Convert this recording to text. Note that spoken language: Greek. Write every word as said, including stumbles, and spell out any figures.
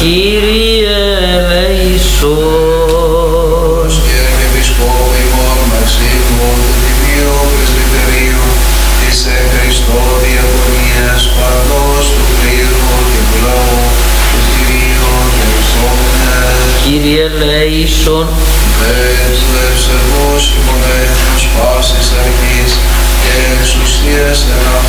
Κύριε ελέησον. Και επισκόπου ημών Μαξίμου του Τιμίου Πρεσβυτερίου της εν Χριστώ διακονίας παντός του κλήρου και του λαού του Κυρίου και Χριστόμενες. Κύριε ελέησον. Πες ευσεβούς ημών έθνος πάσης αρχής και εξουσίας εν